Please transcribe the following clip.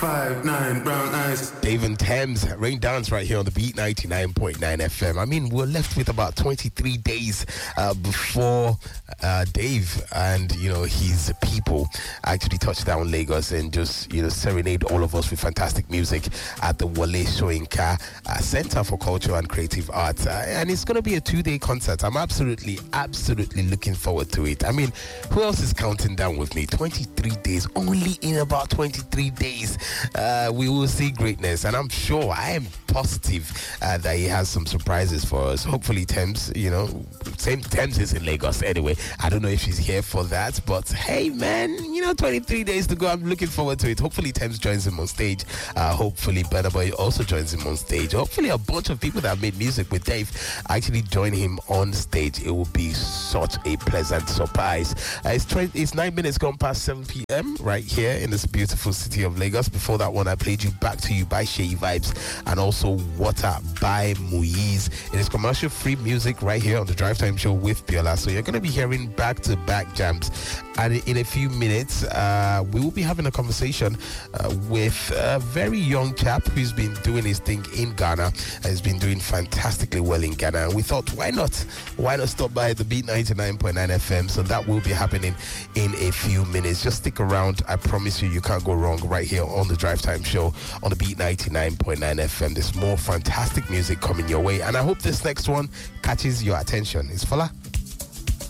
5'9", brown eyes. Dave and Thames, Rain Dance right here on the Beat 99.9 FM. I mean, we're left with about 23 days before Dave and, his people actually touch down Lagos and just, serenade all of us with fantastic music at the Wale Soyinka Center for Culture and Creative Arts. And it's going to be a 2-day concert. I'm absolutely looking forward to it. I mean, who else is counting down with me? 23 days, only in about 23 days. We will see greatness, and I'm sure, I am positive that he has some surprises for us. Hopefully Thames, Thames is in Lagos anyway. I don't know if she's here for that, but hey man, 23 days to go. I'm looking forward to it. Hopefully Thames joins him on stage. Hopefully Burna Boy also joins him on stage. Hopefully a bunch of people that made music with Dave actually join him on stage. It will be such a pleasant surprise. It's 9 minutes gone past 7 p.m. right here in this beautiful city of Lagos. Before that one, I played you Back to You by Shay Vibes and also Water by Muiz. It is commercial free music right here on the Drive Time Show with Biola. So you're going to be hearing back-to-back jams. And in a few minutes, we will be having a conversation with a very young chap who's been doing his thing in Ghana and has been doing fantastically well in Ghana. And we thought, why not stop by the Beat 99.9 FM? So that will be happening in a few minutes. Just stick around. I promise you can't go wrong right here on the Drive Time Show on the Beat 99.9 FM. There's more fantastic music coming your way, and I hope this next one catches your attention. It's Fola.